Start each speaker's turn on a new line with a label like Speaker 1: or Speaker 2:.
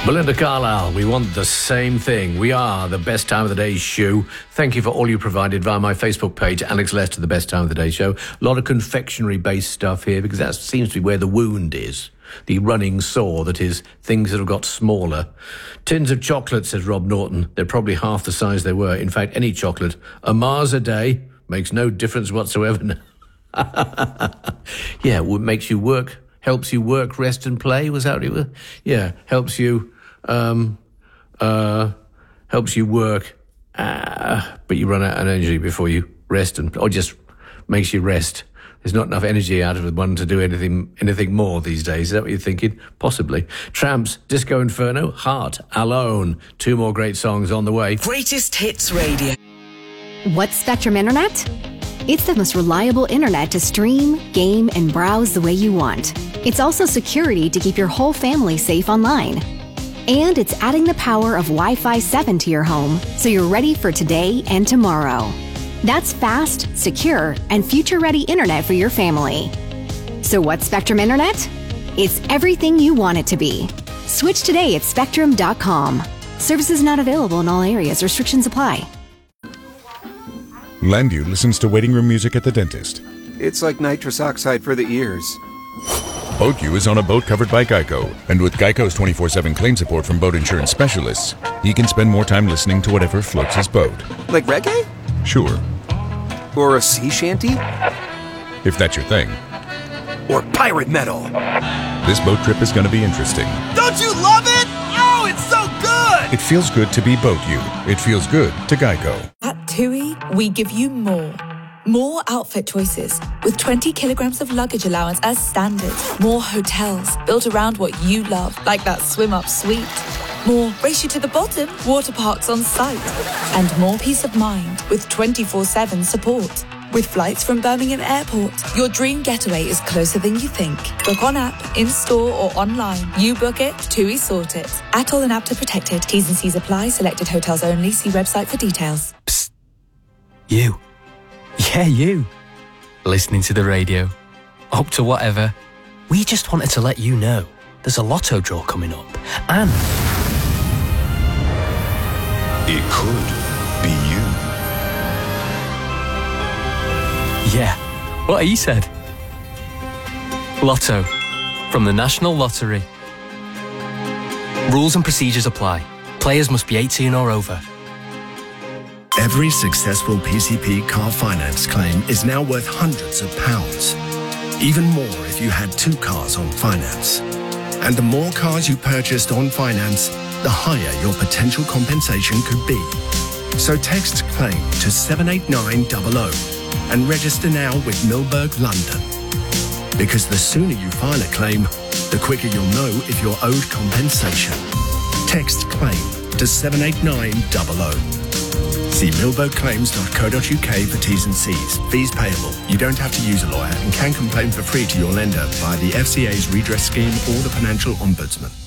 Speaker 1: Belinda Carlisle, we want the same thing. We are the Best Time of the Day show. Thank you for all you provided via my Facebook page, Alex Lester, the Best Time of the Day show. A lot of confectionery-based stuff here because that seems to be where the wound is. The running sore, that is, things that have got smaller. Tins of chocolate, says Rob Norton. They're probably half the size they were. In fact, any chocolate, a Mars a day, makes no difference whatsoever. Yeah, it makes you work, helps you work, rest and play. Was that what it was? Yeah, helps you work, but you run out of energy before you rest, or just makes you rest. There's not enough energy out of one to do anything more these days. Is that what you're thinking? Possibly. Tramps, Disco Inferno, Heart, Alone. 2 more great songs on the way.
Speaker 2: Greatest Hits Radio.
Speaker 3: What's Spectrum Internet? It's the most reliable internet to stream, game, and browse the way you want. It's also security to keep your whole family safe online. And it's adding the power of Wi-Fi 7 to your home, so you're ready for today and tomorrow. That's fast, secure, and future-ready internet for your family. So what's Spectrum Internet? It's everything you want it to be. Switch today at spectrum.com. Services not available in all areas. Restrictions apply.
Speaker 4: Landu listens to waiting room music at the dentist.
Speaker 5: It's like nitrous oxide for the ears.
Speaker 4: BoatU is on a boat covered by Geico, and with Geico's 24/7 claim support from boat insurance specialists, he can spend more time listening to whatever floats his boat.
Speaker 5: Like reggae?
Speaker 4: Sure.
Speaker 5: Or a sea shanty?
Speaker 4: If that's your thing.
Speaker 5: Or pirate metal?
Speaker 4: This boat trip is going to be interesting.
Speaker 6: Don't you love it? Oh, it's so good!
Speaker 4: It feels good to be BoatU. It feels good to Geico.
Speaker 7: At TUI, we give you more. More outfit choices, with 20 kilograms of luggage allowance as standard. More hotels, built around what you love, like that swim-up suite. More race you to the bottom, water parks on site. And more peace of mind, with 24/7 support. With flights from Birmingham Airport, your dream getaway is closer than you think. Book on app, in-store or online. You book it, TUI sort it. Atoll and APTA protected. T's and C's apply. Selected hotels only. See website for details.
Speaker 8: Psst. You. Yeah, you. Listening to the radio. Up to whatever. We just wanted to let you know there's a lotto draw coming up. And
Speaker 9: it could be you.
Speaker 8: Yeah, what he said. Lotto. From the National Lottery. Rules and procedures apply. Players must be 18 or over.
Speaker 10: Every successful PCP car finance claim is now worth hundreds of pounds. Even more if you had 2 cars on finance. And the more cars you purchased on finance, the higher your potential compensation could be. So text CLAIM to 78900 and register now with Milberg London. Because the sooner you file a claim, the quicker you'll know if you're owed compensation. Text CLAIM to 78900. See milbergclaims.co.uk for T's and C's. Fees payable. You don't have to use a lawyer and can complain for free to your lender via the FCA's redress scheme or the Financial Ombudsman.